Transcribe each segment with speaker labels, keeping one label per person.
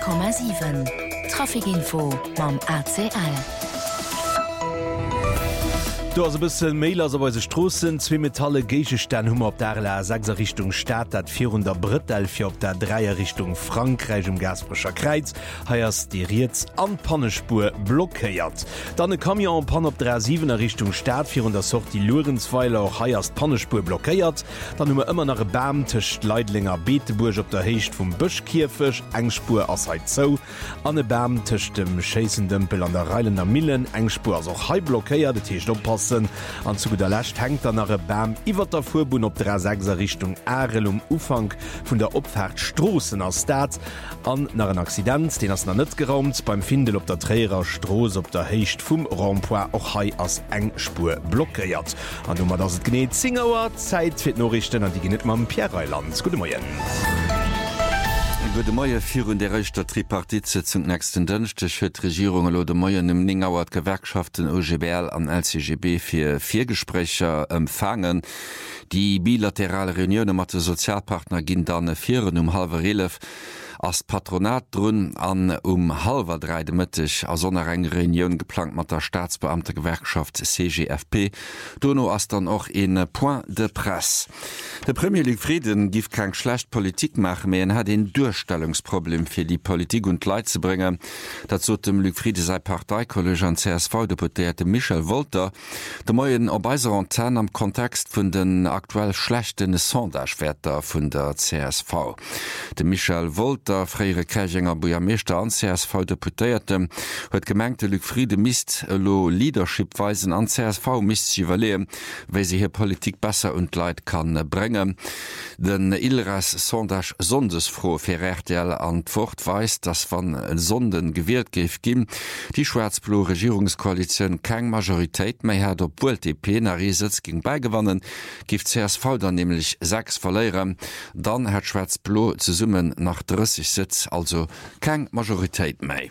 Speaker 1: 100,7 Trafikinfo mam ACL.
Speaker 2: Du hast ein bisschen Mailer so bei Straßen, 2 Metalle Gegenstände haben auf der 6er Richtung Stadt, das 400 Brittel für auf der 3er Richtung Frankreich im Gasbrischer Kreuz, heißt die Rietz an Pannespur blockiert. Dann ein Kamion Pan auf der 7er Richtung Stadt, 400 Sort die Lorenzweiler auch heißt Pannespur blockiert. Dann haben wir immer noch eine Bäm zwischen Leidlinger Beteburg auf der Hecht vom Büschkirfisch, Engspur aus so. An eine Bäm zwischen dem Schäßendümpel an der Reilender Millen, Engspur also high blockiert, das heißt aufpassen. An zu guter Letzt hängt dann nach Bam iwwer der Furbun op der 6er Richtung Arel Ufang vun der Opfahrtstrossen aus Staat an nach een Accident, den ass na net geraumt beim Findel op der Träer Stroos op der Hecht vum Rempoi och hai ass Engspur blockiert. An dummer dats et gneet Zingauer Zeit fir Norrichten an die genet mam Pierreland. Gute Morgen.
Speaker 3: Gute Morgen, führen der Rechter Tripartitsitzung nächsten Donnerstag für die Regierung oder de Morgen im Ningauer Gewerkschaften OGBL an LCGB für 4 Gespräche empfangen. Die bilaterale Reunion mit den Sozialpartnern ging dann 4 um 12:30 als Patronat drun an 2:30 Mittag a so einer Reunion geplant mit der Staatsbeamte Gewerkschaft CGFP. Dono as dann auch in Point de Presse. Der Premier Luc Frieden gibt kein schlecht Politik machen mehr und hat ein Durchstellungsproblem für die Politik und Leid zu bringen. Dazu dem Luc Friede sei Parteikollege an CSV-Deputierte Michel Wolter, der neuen Obeiser Antenne am Kontext von den aktuell schlechten Sondagewerten von der CSV. Der Michel Wolter, Freire Käinger Bürgermeister an CSV-Deputierte, hat gemeint, der Luc Friede misst Leadership weisen an CSV misst sie überlegen, weil sie hier Politik besser und Leid kann bringen. Den Ilras Sondage sondesfroh für RTL Antwort weist, dass von Sonden gewählt geben, die schwarz-blue Regierungskoalition keine Majorität mehr hat, obwohl die PNR-Sitz ging beigewonnen, gibt CSV dann nämlich 6 verlieren, dann hat schwarz-blue zusammen nach 30 Sitz, also keine Majorität mehr.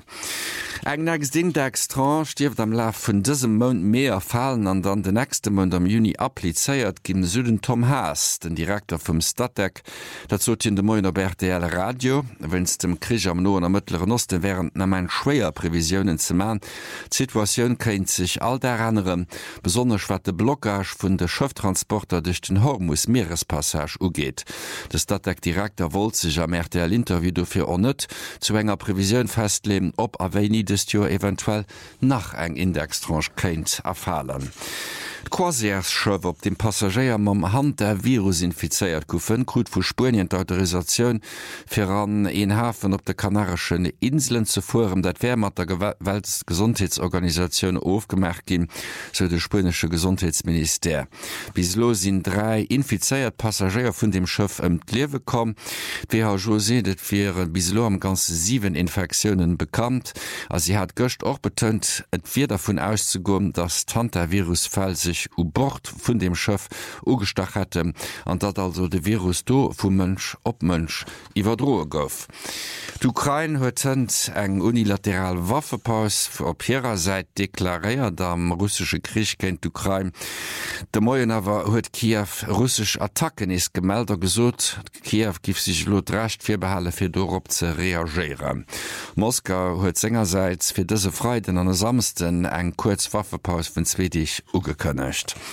Speaker 3: Eng nächst Indextranche stirft am Lauf von diesem Monat mehr fallen an dann den nächsten Monat am Juni appliziert gegen Süden Tom Haas, den Direktor vom Stadtdeck. Dazu in der Moiner BRTL Radio, wenn es dem Krieg am Norden am Mittleren Osten während nach schwerer Prävisionen zu machen. Die Situation kennt sich all der anderen, besonders was der Blockage von der Schifftransporter durch den Hormuz-Meerespassage angeht. Der Stadtdeck-Direktor wollte sich am RTL-Interview dafür auch nicht zu einer Prävision festlegen, ob Aveni das Jahr eventuell nach eng Indextranche kennt erfallen. Quasiers-Schöf op dem Passagier mam Hand der Virus infiziert goufën, krut vu Spurien d'Autorisaioun fir an en Hafen op de Kanarischen Inseln zu fuhren, dat wär mat der Weltgesundheitsorganisationun aufgemerkt gin, so de spanische Gesundheitsminister. Bislo sind 3 infiziert Passagier vun dem Schëff d'Liewe kom. WHO sedet fir bislo am ganze 7 Infektionen bekannt. As sie hat gëcht och betont, et fir davon auszugoen, dass Tantavirusfall sich u Bord vun dem Schëff ugestach hätte, an dat also de Virus do vum Mënsch op Mënsch iwwerdroe gouf. D'Ukraine huet eng unilateral Waffepaus op ihrer Seite deklariert am russische Krieg kennt d'Ukraine. De Moien awer huet Kiew russsisch Attacken is gemelder gesot. Kiew gif sich lot recht fir behalle fir dorop ze reagieren. Moskau huet sengerseits fir dëse Freiden an samsten eng kurz Waffepaus vun Zwedig ugekënnecht.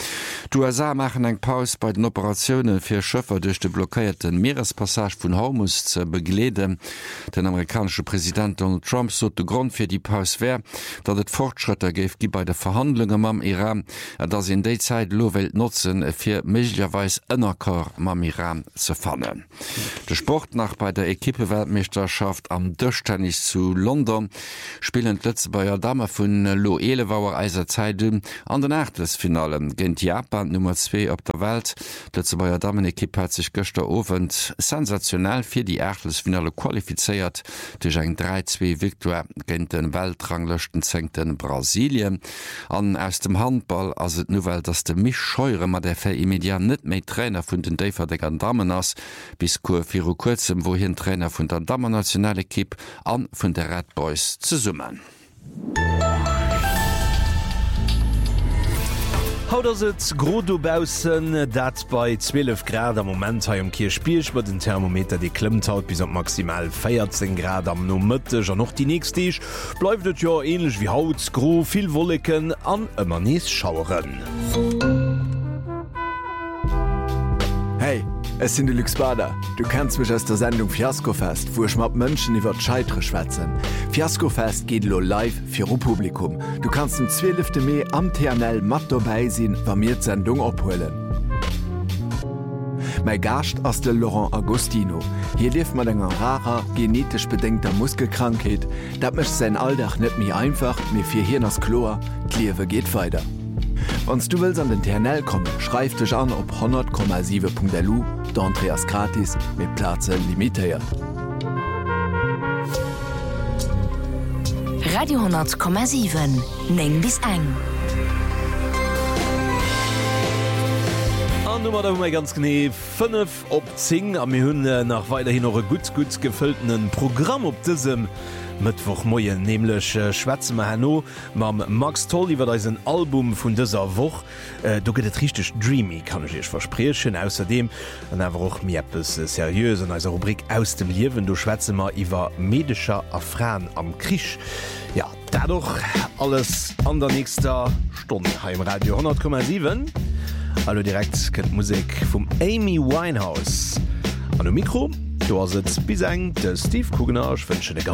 Speaker 3: Die USA machen eng Paus bei den Operationen fir Schëffer durch de blockierten Meerespassage vun Hormuz ze begleden. Den amerikanische Präsident Donald Trump so de Grund fir die Paus wär, dat et Fortschritte geif gi bei der Verhandlungen mam Iran, dat sie in déi Zeit Lowelt nutzen fir méiglicherweis ënnerkor mam Iran ze fannen. De Sport nach bei der Ekippeweltmeisterschaft am Tischtennis zu London spielen Lützebauer Dame vun Lo Elevauer Eiserzeitung an den Achtelfinalen gegen Japan Nummer 2 op der Welt. Lützebauer Damenekipp hat sich gestern Abend sensationell für die Achtelfinale qualifiziert durch ein 3-2 Victoire gegen den Weltranglöschten 10. Brasilien. An aus dem Handball as het Novel, dass de Mich Scheure mat der immediat net méi Trainer vun den Daverdecker Damen ass bis fir kurzem wohin Trainer vun der Damen-nationale Kipp an vun der Red Boys zu summen.
Speaker 2: Haut ass Grodobausen, dat bei 12 Grad am Moment ha am Kirchspielch mat den Thermometer de klemmt haut bis op maximal 14 Grad am no Mëtteg an noch die nächstech, bleifft et jo ähnlich wie Haut, Gro, viel Wolleken an ëmmer nees schaueren.
Speaker 4: Hey, es sind de Luxbader. Du kennst mich aus der Sendung Fiaskofest, wo ich mat Mënschen iwwer d'Scheitre schwätzen. Fiaskofest geht lo live fir Publikum. Du kannst den 12. Mai am TNL mat vorbeisinn, wa mir d' Sendung opholen. Mei Gast ass de Laurent Agostino. Hier lief mat enger rarer, genetisch bedingter Muskelkrankheit, dat mech sein Alldach net mi einfach, mir fir Hirn as Chlor, d'Liewe geht weiter. Wann's du willst an den TNL kommen, schreib dich an op 100,7.lu, d'Andreas gratis, mit Platze limitiert.
Speaker 1: Radio 10,7 9 bis 1.
Speaker 2: Nummer da ganz gene 5 op 10 am mir hunn nach weiterhin noch gut gefüllten Programm op diesem Mittwoch moien nämlich Schwätze ma hanno mam Max Toll iwwer da ein Album vun dieser Woche du gehtt richtig dreamy kann ich versprechen außerdem an einfach auch mir seriös an als Rubrik aus dem Leben du schwätze mal iwwer medischer Afran am Krisch ja dadurch alles an der nächster Stunde heim Radio 100,7. Hallo direkt kennt Musik vom Amy Winehouse. An dem Mikro, du hast bis eng der Steve Kugener, ich wünsche dir